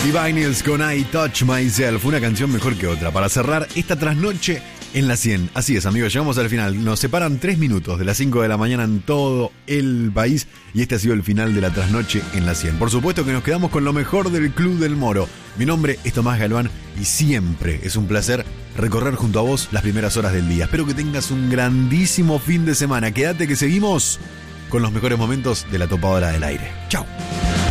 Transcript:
Divinyls con I Touch Myself, una canción mejor que otra para cerrar esta trasnoche en la 100. Así es, amigos, llegamos al final. Nos separan 3 minutos de las 5 de la mañana en todo el país y este ha sido el final de la trasnoche en la 100. Por supuesto que nos quedamos con lo mejor del Club del Moro. Mi nombre es Tomás Galván y siempre es un placer recorrer junto a vos las primeras horas del día. Espero que tengas un grandísimo fin de semana. Quédate que seguimos con los mejores momentos de la topadora del aire. ¡Chao!